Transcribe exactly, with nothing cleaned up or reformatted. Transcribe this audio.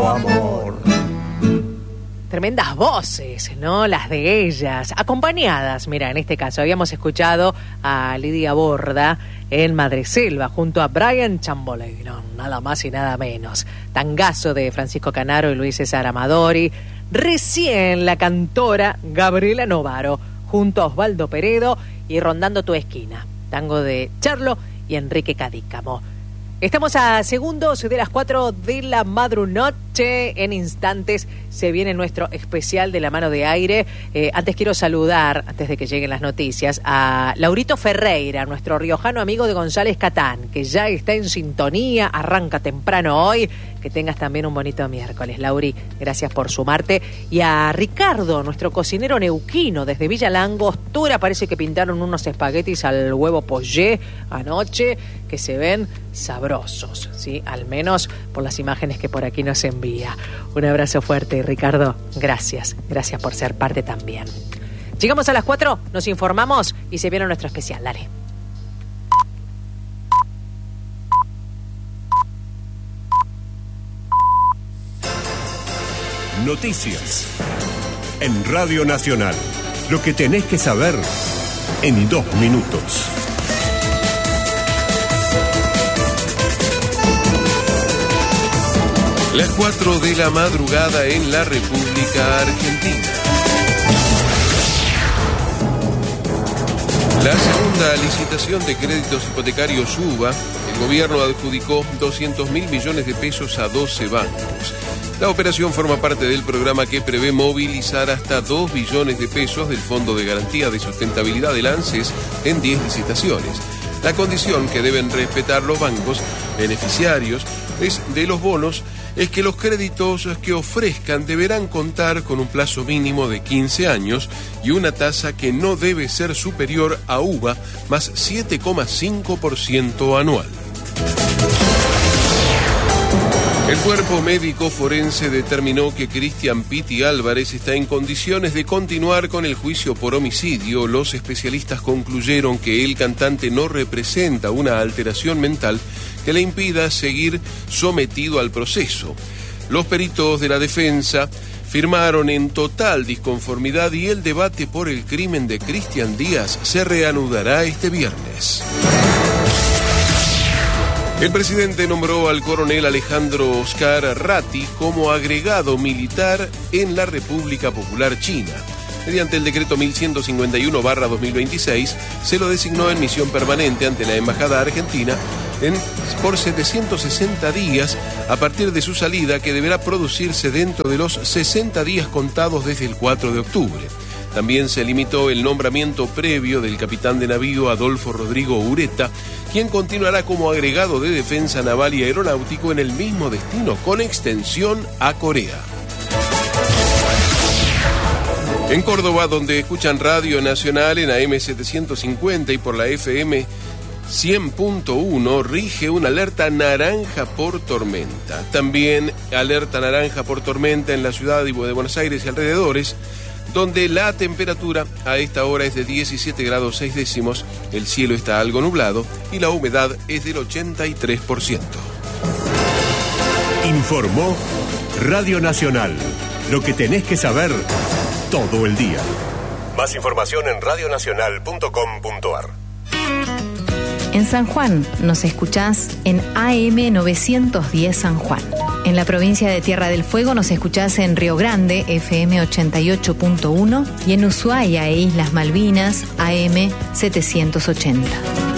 tu amor. Tremendas voces, ¿no? Las de ellas, acompañadas. Mira, en este caso habíamos escuchado a Lidia Borda en Madreselva junto a Brian Chamboleiro, nada más y nada menos. Tangazo de Francisco Canaro y Luis César Amadori. Recién la cantora Gabriela Novaro junto a Osvaldo Peredo y Rondando tu esquina. Tango de Charlo y Enrique Cadícamo. Estamos a segundos de las cuatro de la madrunoche. En instantes se viene nuestro especial de la mano de aire. Eh, antes quiero saludar, antes de que lleguen las noticias, a Laurito Ferreira, nuestro riojano amigo de González Catán, que ya está en sintonía, arranca temprano hoy. Que tengas también un bonito miércoles, Lauri. Gracias por sumarte. Y a Ricardo, nuestro cocinero neuquino, desde Villa Langostura. Parece que pintaron unos espaguetis al huevo pollé anoche, que se ven sabrosos, ¿sí? Al menos por las imágenes que por aquí nos envía. Un abrazo fuerte, Ricardo. Gracias. Gracias por ser parte también. Llegamos a las cuatro, nos informamos y se viene nuestro especial. Dale. Noticias en Radio Nacional. Lo que tenés que saber en dos minutos. Las cuatro de la madrugada en la República Argentina. La segunda licitación de créditos hipotecarios UBA, el gobierno adjudicó doscientos mil millones de pesos a doce bancos. La operación forma parte del programa que prevé movilizar hasta dos billones de pesos del Fondo de Garantía de Sustentabilidad del ANSES en diez licitaciones. La condición que deben respetar los bancos beneficiarios es de los bonos es que los créditos que ofrezcan deberán contar con un plazo mínimo de quince años y una tasa que no debe ser superior a UBA más siete coma cinco por ciento anual. El cuerpo médico forense determinó que Cristian Pitti Álvarez está en condiciones de continuar con el juicio por homicidio. Los especialistas concluyeron que el cantante no representa una alteración mental que le impida seguir sometido al proceso. Los peritos de la defensa firmaron en total disconformidad y el debate por el crimen de Cristian Díaz se reanudará este viernes. El presidente nombró al coronel Alejandro Oscar Ratti como agregado militar en la República Popular China. Mediante el decreto mil ciento cincuenta y uno barra dos mil veintiséis, se lo designó en misión permanente ante la Embajada Argentina en, por setecientos sesenta días a partir de su salida, que deberá producirse dentro de los sesenta días contados desde el cuatro de octubre. También se limitó el nombramiento previo del capitán de navío Adolfo Rodrigo Ureta, quien continuará como agregado de defensa naval y aeronáutico en el mismo destino, con extensión a Corea. En Córdoba, donde escuchan Radio Nacional en A M setecientos cincuenta y por la F M cien punto uno, rige una alerta naranja por tormenta. También alerta naranja por tormenta en la ciudad de Buenos Aires y alrededores, donde la temperatura a esta hora es de diecisiete grados seis décimos, el cielo está algo nublado y la humedad es del ochenta y tres por ciento. Informó Radio Nacional. Lo que tenés que saber todo el día. Más información en radio nacional punto com punto a r. En San Juan nos escuchás en A M novecientos diez San Juan. En la provincia de Tierra del Fuego nos escuchás en Río Grande, F M ochenta y ocho punto uno, y en Ushuaia e Islas Malvinas, A M setecientos ochenta.